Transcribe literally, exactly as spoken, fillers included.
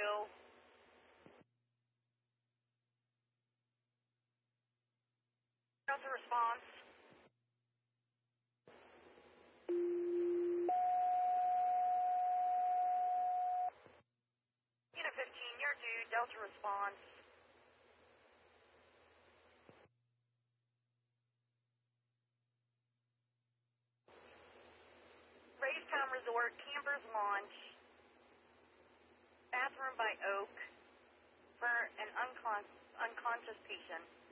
you. Delta response. Unit fifteen, you're due. Delta response. Raystown Resort, Campers Launch, bathroom by Oak for an uncon- unconscious patient.